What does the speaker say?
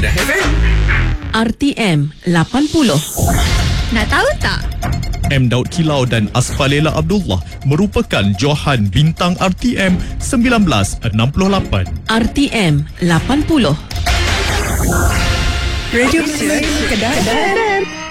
Kedah FM. RTM 80. Nak tahu tak? M. Daud Kilau dan Asfalela Abdullah merupakan johan bintang RTM 1968. RTM 80. Radio Kedah FM.